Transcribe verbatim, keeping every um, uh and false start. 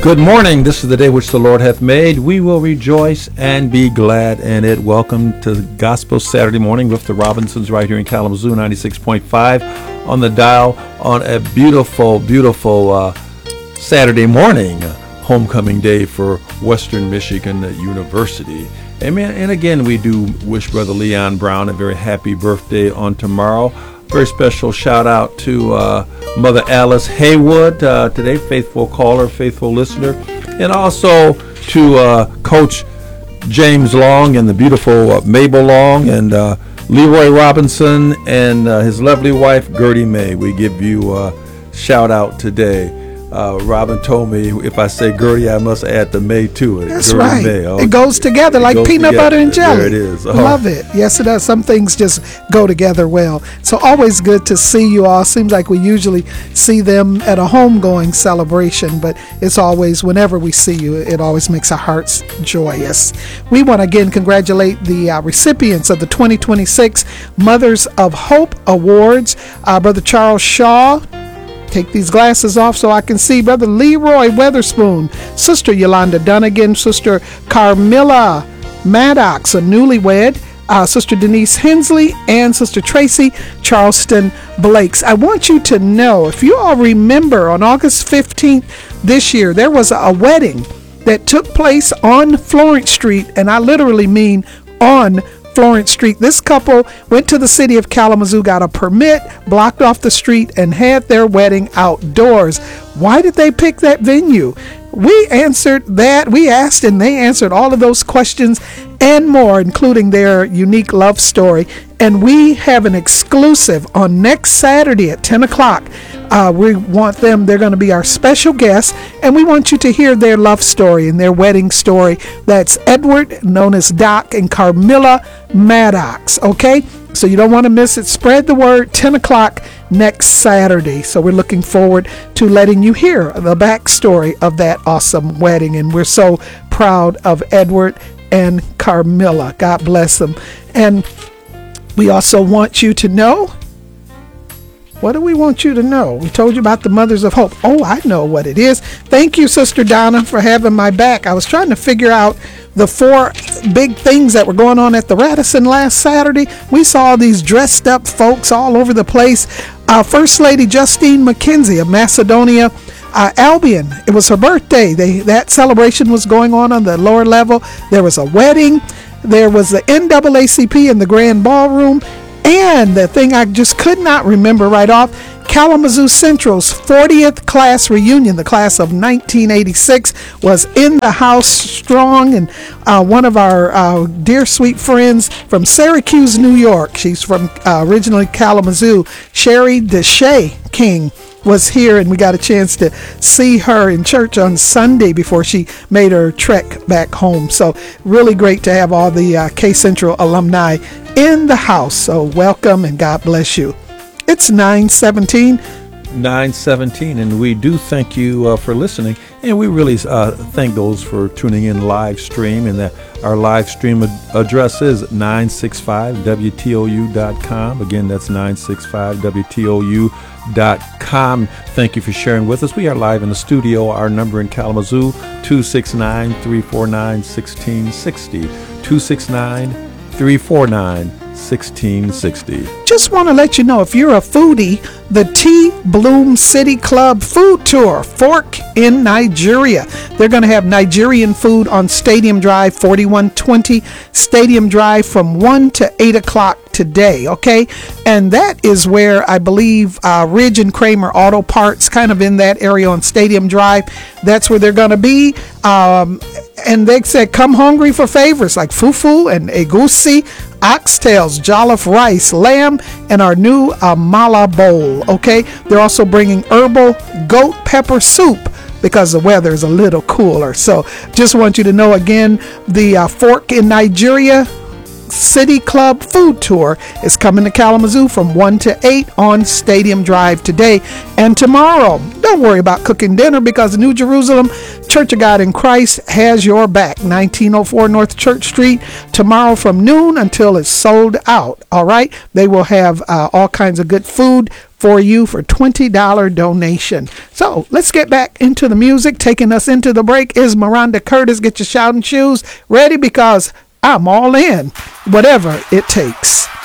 Good morning. This is the day which the Lord hath made. We will rejoice and be glad in it. Welcome to Gospel Saturday Morning with the Robinsons right here in Kalamazoo, ninety-six point five on the dial on a beautiful, beautiful uh, Saturday morning, homecoming day for Western Michigan University. Amen. And again, we do wish Brother Leon Brown a very happy birthday on tomorrow. Very special shout out to uh, Mother Alice Haywood uh, today, faithful caller, faithful listener, and also to uh, Coach James Long and the beautiful uh, Mabel Long and uh, Leroy Robinson and uh, his lovely wife Gertie May. We give you a shout out today. Uh, Robin told me if I say Gertie, I must add the May to it. That's Gertie right. May. Oh, it goes together it like goes peanut together. butter and jelly. There it is. Oh. Love it. Yes, it does. Some things just go together well. So always good to see you all. Seems like we usually see them at a homegoing celebration, but it's always, whenever we see you, it always makes our hearts joyous. We want to again congratulate the uh, recipients of the twenty twenty-six Mothers of Hope Awards. Uh, Brother Charles Shaw. Take these glasses off so I can see. Brother Leroy Weatherspoon, Sister Yolanda Dunnigan, Sister Carmilla Maddox, a newlywed, uh, Sister Denise Hensley, and Sister Tracy Charleston Blakes. I want you to know, if you all remember, on August fifteenth this year, there was a wedding that took place on Florence Street, and I literally mean on Florence Street. This couple went to the city of Kalamazoo, got a permit, blocked off the street, and had their wedding outdoors. Why did they pick that venue? We answered that. We asked, and they answered all of those questions and more, including their unique love story. And we have an exclusive on next Saturday at ten o'clock. Uh, we want them, they're going to be our special guests, and we want you to hear their love story and their wedding story. That's Edward, known as Doc, and Carmilla Maddox, okay? So you don't want to miss it. Spread the word, ten o'clock next Saturday. So we're looking forward to letting you hear the backstory of that awesome wedding, and we're so proud of Edward and Carmilla. God bless them. And we also want you to know, what do we want you to know? We told you about the Mothers of Hope. Oh, I know what it is. Thank you, Sister Donna, for having my back. I was trying to figure out the four big things that were going on at the Radisson last Saturday. We saw these dressed up folks all over the place. Uh, First Lady Justine McKenzie of Macedonia, uh, Albion. It was her birthday. They, that celebration was going on on the lower level. There was a wedding. There was the N double A C P in the Grand Ballroom. And the thing I just could not remember right off, Kalamazoo Central's fortieth class reunion, the class of nineteen eighty-six, was in the house strong. And uh, one of our uh, dear sweet friends from Syracuse, New York, she's from uh, originally Kalamazoo, Sherry Deshay King, was here, and we got a chance to see her in church on Sunday before she made her trek back home. So really great to have all the uh, K Central alumni in the house. So welcome and God bless you. It's nine seventeen. nine seventeen, and we do thank you uh, for listening, and we really uh, thank those for tuning in live stream, and that our live stream ad- address is nine sixty-five W T O U dot com. Again, that's nine sixty-five W T O U dot com. Thank you for sharing with us. We are live in the studio. Our number in Kalamazoo, two six nine, three four nine, one six six zero, two six nine, three four nine, one six six zero. Just want to let you know, if you're a foodie, the T Bloom City Club food tour, Fork in Nigeria. They're going to have Nigerian food on Stadium Drive, forty-one twenty Stadium Drive, from one to eight o'clock today, okay? And that is where I believe uh, Ridge and Kramer Auto Parts, kind of in that area on Stadium Drive, that's where they're going to be. Um, and they said, come hungry for favorites like fufu and egusi, oxtails, jollof rice, lamb, and our new amala bowl, okay? They're also bringing herbal goat pepper soup because the weather is a little cooler. So just want you to know again, the uh, Fork in Nigeria City Club food tour is coming to Kalamazoo from one to eight on Stadium Drive today and tomorrow. Don't worry about cooking dinner because New Jerusalem Church of God in Christ has your back. nineteen oh four North Church Street tomorrow from noon until it's sold out. All right. They will have uh, all kinds of good food for you for twenty dollars donation. So let's get back into the music. Taking us into the break is Miranda Curtis. Get your shouting shoes ready because I'm all in, whatever it takes.